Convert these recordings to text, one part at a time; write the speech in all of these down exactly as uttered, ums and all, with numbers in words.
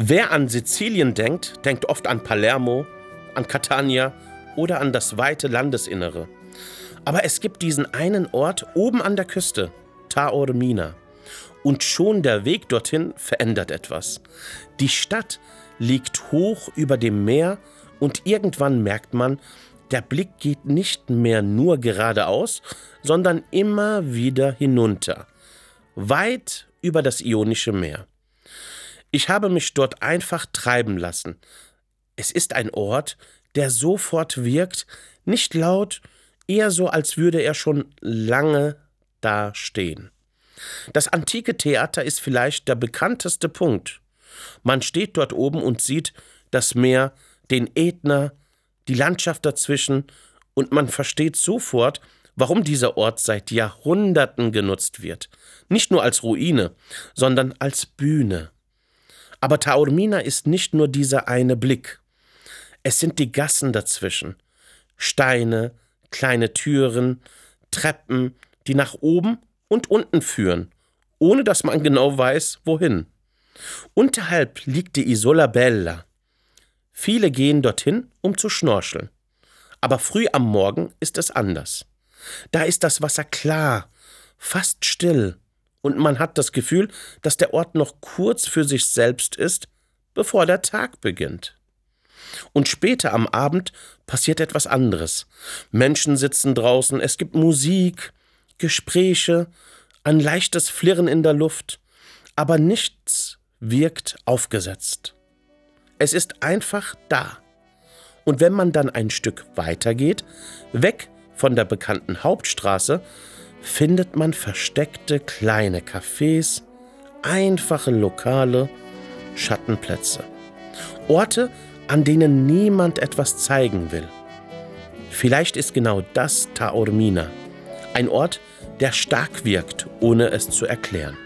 Wer an Sizilien denkt, denkt oft an Palermo, an Catania oder an das weite Landesinnere. Aber es gibt diesen einen Ort oben an der Küste, Taormina. Und schon der Weg dorthin verändert etwas. Die Stadt liegt hoch über dem Meer und irgendwann merkt man, der Blick geht nicht mehr nur geradeaus, sondern immer wieder hinunter, weit über das Ionische Meer. Ich habe mich dort einfach treiben lassen. Es ist ein Ort, der sofort wirkt, nicht laut, eher so, als würde er schon lange da stehen. Das antike Theater ist vielleicht der bekannteste Punkt. Man steht dort oben und sieht das Meer, den Ätna, die Landschaft dazwischen und man versteht sofort, warum dieser Ort seit Jahrhunderten genutzt wird. Nicht nur als Ruine, sondern als Bühne. Aber Taormina ist nicht nur dieser eine Blick. Es sind die Gassen dazwischen. Steine, kleine Türen, Treppen, die nach oben und unten führen, ohne dass man genau weiß, wohin. Unterhalb liegt die Isola Bella. Viele gehen dorthin, um zu schnorcheln. Aber früh am Morgen ist es anders. Da ist das Wasser klar, fast still, und man hat das Gefühl, dass der Ort noch kurz für sich selbst ist, bevor der Tag beginnt. Und später am Abend passiert etwas anderes. Menschen sitzen draußen, es gibt Musik, Gespräche, ein leichtes Flirren in der Luft, aber nichts wirkt aufgesetzt. Es ist einfach da. Und wenn man dann ein Stück weitergeht, weg von der bekannten Hauptstraße, findet man versteckte kleine Cafés, einfache Lokale, Schattenplätze. Orte, an denen niemand etwas zeigen will. Vielleicht ist genau das Taormina. Ein Ort, der stark wirkt, ohne es zu erklären.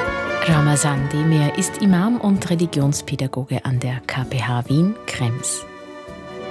Ramazan Demir ist Imam und Religionspädagoge an der K P H Wien Krems.